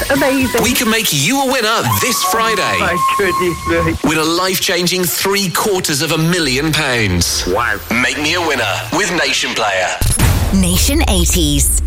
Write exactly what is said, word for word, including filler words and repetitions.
amazing. We can make you a winner this Friday. Oh, my goodness me. Win a life-changing three quarters of a million pounds. Wow. Make me a winner with Nation Player. Nation eighties.